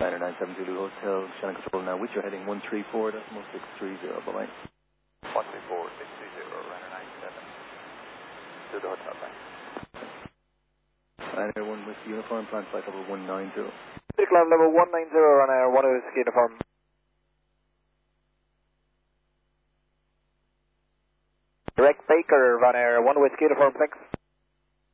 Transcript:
997 Zulu Hotel, channel control now with your heading 134, decimal 630, bye-bye. 134, 630, runner 97 to the hotel, bye. Ryanair 1 with uniform, plan flight level 190. Climb level 190, Ryanair 1 with uniform. Direct Baker, Ryanair 1 with uniform, thanks.